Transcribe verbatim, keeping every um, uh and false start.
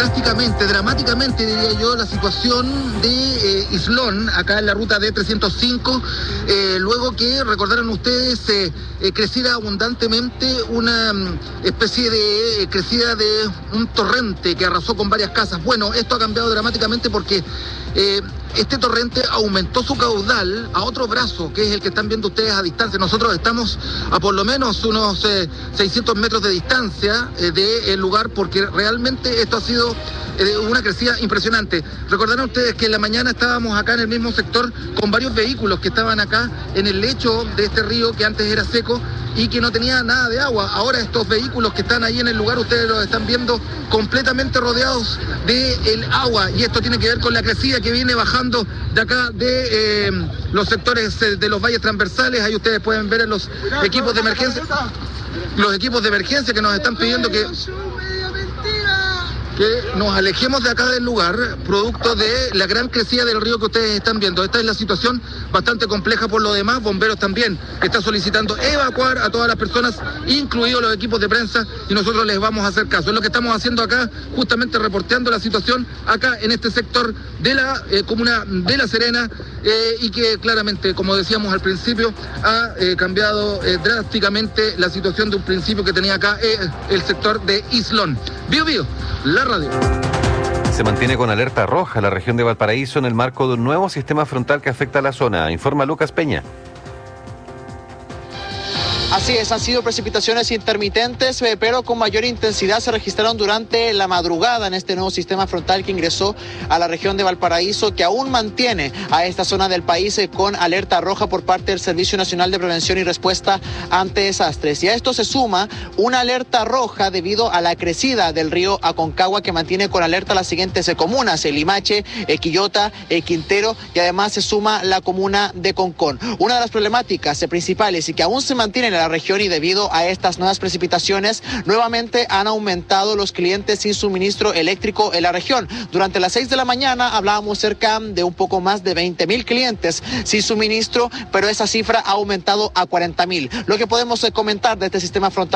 drásticamente, dramáticamente diría yo, la situación de eh, Islón, acá en la ruta D trescientos cinco, eh, luego que, recordaron ustedes, eh, eh, creciera abundantemente una mm, especie de eh, crecida de un torrente que arrasó con varias casas. Bueno, esto ha cambiado dramáticamente porque eh, este torrente aumentó su caudal a otro brazo, que es el que están viendo ustedes a distancia. Nosotros estamos a por lo menos unos eh, seiscientos metros de distancia eh, del lugar, porque realmente esto ha sido eh, una crecida impresionante. Recordarán ustedes que en la mañana estábamos acá en el mismo sector con varios vehículos que estaban acá en el lecho de este río que antes era seco y que no tenía nada de agua. Ahora estos vehículos que están ahí en el lugar, ustedes los están viendo completamente rodeados del agua, y esto tiene que ver con la crecida que viene bajando de acá de eh, los sectores eh, de los valles transversales. Ahí ustedes pueden ver en los equipos de emergencia, los equipos de emergencia que nos están pidiendo que que nos alejemos de acá del lugar, producto de la gran crecida del río que ustedes están viendo. Esta es la situación bastante compleja por lo demás. Bomberos también que está solicitando evacuar a todas las personas, incluidos los equipos de prensa, y nosotros les vamos a hacer caso. Es lo que estamos haciendo acá, justamente reporteando la situación acá en este sector de la eh, comuna de La Serena, eh, y que claramente, como decíamos al principio, ha eh, cambiado eh, drásticamente la situación de un principio que tenía acá eh, el sector de Islón. Bio Bio, la radio. Se mantiene con alerta roja la región de Valparaíso en el marco de un nuevo sistema frontal que afecta a la zona. Informa Lucas Peña. Así es, han sido precipitaciones intermitentes, eh, pero con mayor intensidad se registraron durante la madrugada en este nuevo sistema frontal que ingresó a la región de Valparaíso, que aún mantiene a esta zona del país eh, con alerta roja por parte del Servicio Nacional de Prevención y Respuesta ante Desastres. Y a esto se suma una alerta roja debido a la crecida del río Aconcagua, que mantiene con alerta las siguientes eh, comunas: eh, Limache, eh, Quillota, eh, Quintero, y además se suma la comuna de Concón. Una de las problemáticas eh, principales y que aún se mantiene en la región, y debido a estas nuevas precipitaciones nuevamente han aumentado los clientes sin suministro eléctrico en la región. Durante las seis de la mañana hablábamos cerca de un poco más de veinte mil clientes sin suministro, pero esa cifra ha aumentado a cuarenta mil. Lo que podemos comentar de este sistema frontal